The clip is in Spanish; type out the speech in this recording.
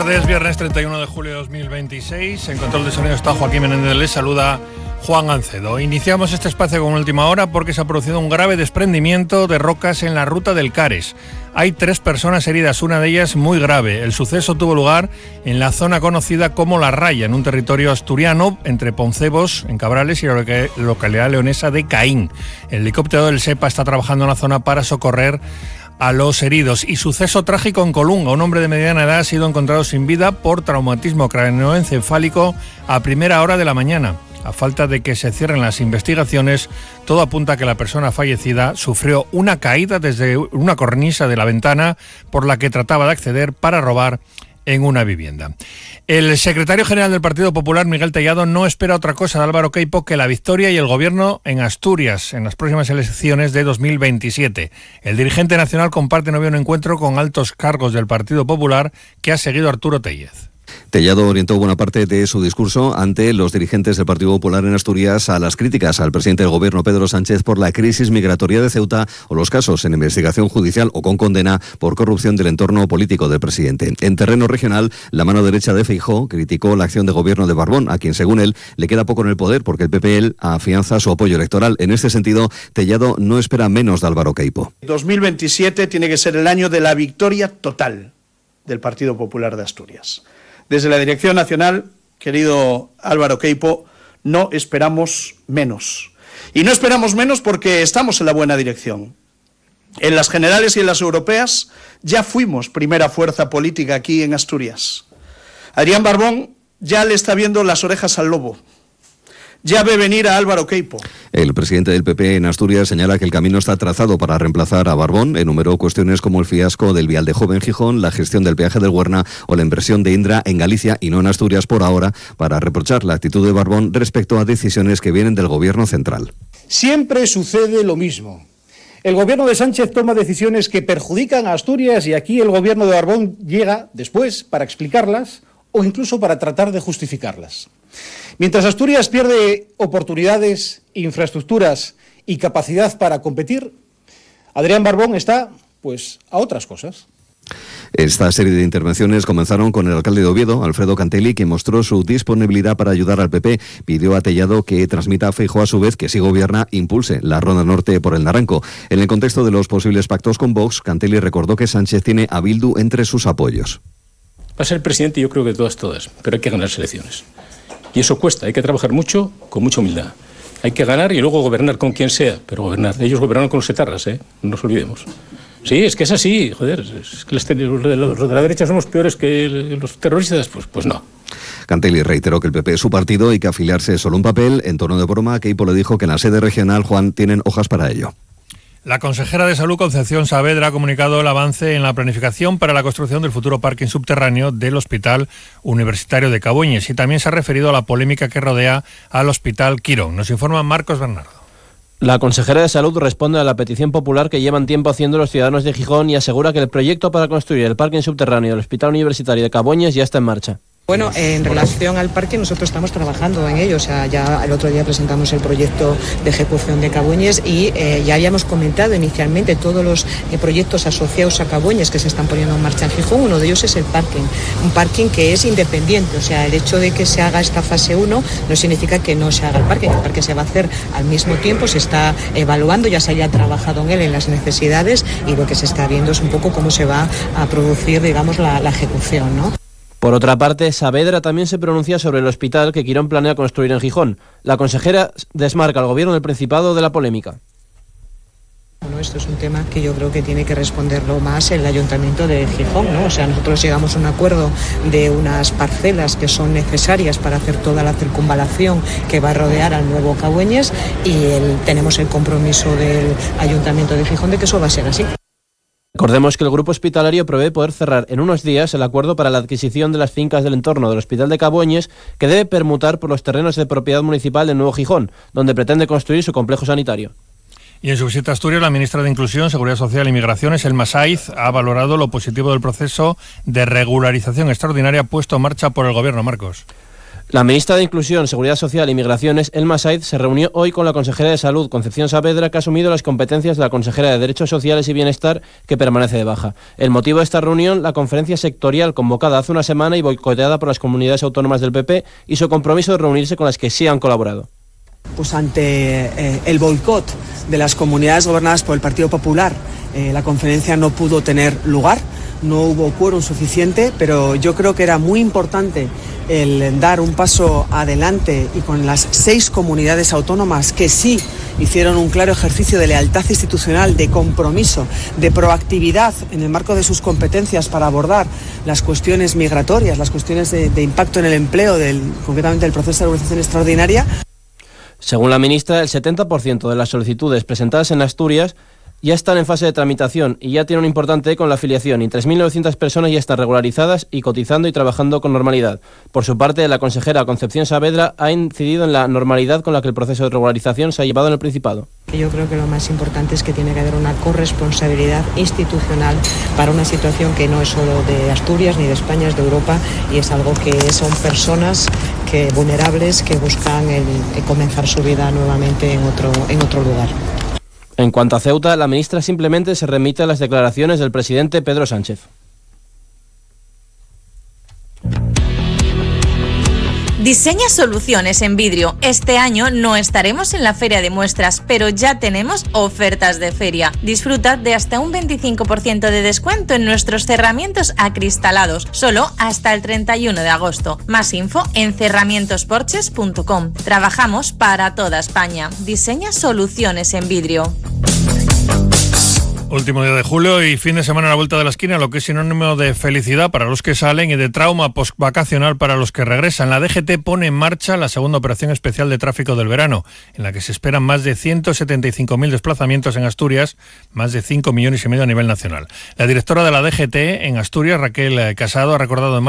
tardes, viernes 31 de julio de 2026. En control de sonido está Joaquín Menéndez, les saluda Juan Gancedo. Iniciamos este espacio con última hora porque se ha producido un grave desprendimiento de rocas en la ruta del Cares. Hay 3 personas heridas, una de ellas muy grave. El suceso tuvo lugar en la zona conocida como La Raya, en un territorio asturiano entre Poncebos, en Cabrales, y la localidad leonesa de Caín. El helicóptero del SEPA está trabajando en la zona para socorrer a los heridos. Y suceso trágico en Colunga. Un hombre de mediana edad ha sido encontrado sin vida por traumatismo craneoencefálico a primera hora de la mañana. A falta de que se cierren las investigaciones, todo apunta a que la persona fallecida sufrió una caída desde una cornisa de la ventana por la que trataba de acceder para robar en una vivienda. El secretario general del Partido Popular, Miguel Tellado, no espera otra cosa de Álvaro Queipo que la victoria y el gobierno en Asturias en las próximas elecciones de 2027. El dirigente nacional comparte un encuentro con altos cargos del Partido Popular que ha seguido Arturo Tellez. Tellado orientó buena parte de su discurso ante los dirigentes del Partido Popular en Asturias a las críticas al presidente del Gobierno, Pedro Sánchez, por la crisis migratoria de Ceuta o los casos en investigación judicial o con condena por corrupción del entorno político del presidente. En terreno regional, la mano derecha de Feijóo criticó la acción de gobierno de Barbón, a quien, según él, le queda poco en el poder porque el PP afianza su apoyo electoral. En este sentido, Tellado no espera menos de Álvaro Queipo. 2027 tiene que ser el año de la victoria total del Partido Popular de Asturias. Desde la Dirección Nacional, querido Álvaro Queipo, no esperamos menos. Y no esperamos menos porque estamos en la buena dirección. En las generales y en las europeas ya fuimos primera fuerza política aquí en Asturias. Adrián Barbón ya le está viendo las orejas al lobo. Ya ve venir a Álvaro Queipo. El presidente del PP en Asturias señala que el camino está trazado para reemplazar a Barbón. Enumeró cuestiones como el fiasco del vial de Jove en Gijón, la gestión del peaje del Huerna o la inversión de Indra en Galicia y no en Asturias por ahora, para reprochar la actitud de Barbón respecto a decisiones que vienen del gobierno central. Siempre sucede lo mismo. El gobierno de Sánchez toma decisiones que perjudican a Asturias y aquí el gobierno de Barbón llega después para explicarlas o incluso para tratar de justificarlas. Mientras Asturias pierde oportunidades, infraestructuras y capacidad para competir, Adrián Barbón está, a otras cosas. Esta serie de intervenciones comenzaron con el alcalde de Oviedo, Alfredo Cantelli, que mostró su disponibilidad para ayudar al PP. Pidió a Tellado que transmita a Feijóo a su vez que si gobierna impulse la Ronda Norte por el Naranco. En el contexto de los posibles pactos con Vox, Cantelli recordó que Sánchez tiene a Bildu entre sus apoyos. Va a ser presidente, yo creo que todas, pero hay que ganar elecciones. Y eso cuesta, hay que trabajar mucho, con mucha humildad. Hay que ganar y luego gobernar con quien sea, pero gobernar. Ellos gobernaron con los etarras, no nos olvidemos. Sí, es que es así, joder, es que los de la derecha somos peores que los terroristas, pues no. Cantelli reiteró que el PP es su partido y que afiliarse es solo un papel. En tono de broma, Queipo le dijo que en la sede regional, Juan, tienen hojas para ello. La consejera de Salud, Concepción Saavedra, ha comunicado el avance en la planificación para la construcción del futuro parking subterráneo del Hospital Universitario de Cabueñes y también se ha referido a la polémica que rodea al Hospital Quirón. Nos informa Marcos Bernardo. La consejera de Salud responde a la petición popular que llevan tiempo haciendo los ciudadanos de Gijón y asegura que el proyecto para construir el parking subterráneo del Hospital Universitario de Cabueñes ya está en marcha. Bueno, en relación al parque nosotros estamos trabajando en ello, ya el otro día presentamos el proyecto de ejecución de Cabueñes y ya habíamos comentado inicialmente todos los proyectos asociados a Cabueñes que se están poniendo en marcha en Gijón. Uno de ellos es el parking, un parking que es independiente, el hecho de que se haga esta fase 1 no significa que no se haga el parque se va a hacer al mismo tiempo, se está evaluando, ya se haya trabajado en él en las necesidades y lo que se está viendo es un poco cómo se va a producir, la ejecución, ¿no? Por otra parte, Saavedra también se pronuncia sobre el hospital que Quirón planea construir en Gijón. La consejera desmarca al gobierno del Principado de la polémica. Bueno, esto es un tema que yo creo que tiene que responderlo más el Ayuntamiento de Gijón, ¿no? Nosotros llegamos a un acuerdo de unas parcelas que son necesarias para hacer toda la circunvalación que va a rodear al nuevo Cabueñes y tenemos el compromiso del Ayuntamiento de Gijón de que eso va a ser así. Recordemos que el grupo hospitalario prevé poder cerrar en unos días el acuerdo para la adquisición de las fincas del entorno del Hospital de Cabueñes, que debe permutar por los terrenos de propiedad municipal de Nuevo Gijón, donde pretende construir su complejo sanitario. Y en su visita a Asturias, la ministra de Inclusión, Seguridad Social y Migraciones, Elma Saiz, ha valorado lo positivo del proceso de regularización extraordinaria puesto en marcha por el Gobierno. Marcos. La ministra de Inclusión, Seguridad Social y Migraciones, Elma Said, se reunió hoy con la consejera de Salud, Concepción Saavedra, que ha asumido las competencias de la consejera de Derechos Sociales y Bienestar, que permanece de baja. El motivo de esta reunión, la conferencia sectorial convocada hace una semana y boicoteada por las comunidades autónomas del PP, y su compromiso de reunirse con las que sí han colaborado. Pues ante el boicot de las comunidades gobernadas por el Partido Popular, la conferencia no pudo tener lugar, no hubo quórum suficiente, pero yo creo que era muy importante el dar un paso adelante y con las 6 comunidades autónomas que sí hicieron un claro ejercicio de lealtad institucional, de compromiso, de proactividad en el marco de sus competencias para abordar las cuestiones migratorias, las cuestiones de impacto en el empleo, concretamente del proceso de regularización extraordinaria. Según la ministra, el 70% de las solicitudes presentadas en Asturias ya están en fase de tramitación y ya tiene un importante eco en la afiliación, y 3.900 personas ya están regularizadas y cotizando y trabajando con normalidad. Por su parte, la consejera Concepción Saavedra ha incidido en la normalidad con la que el proceso de regularización se ha llevado en el Principado. Yo creo que lo más importante es que tiene que haber una corresponsabilidad institucional para una situación que no es solo de Asturias ni de España, es de Europa, y es algo que son personas vulnerables que buscan comenzar su vida nuevamente en otro lugar. En cuanto a Ceuta, la ministra simplemente se remite a las declaraciones del presidente Pedro Sánchez. Diseña soluciones en vidrio. Este año no estaremos en la feria de muestras, pero ya tenemos ofertas de feria. Disfruta de hasta un 25% de descuento en nuestros cerramientos acristalados, solo hasta el 31 de agosto. Más info en cerramientosporches.com. Trabajamos para toda España. Diseña soluciones en vidrio. Último día de julio y fin de semana a la vuelta de la esquina, lo que es sinónimo de felicidad para los que salen y de trauma postvacacional para los que regresan. La DGT pone en marcha la segunda operación especial de tráfico del verano, en la que se esperan más de 175.000 desplazamientos en Asturias, más de 5,5 millones a nivel nacional. La directora de la DGT en Asturias, Raquel Casado, ha recordado en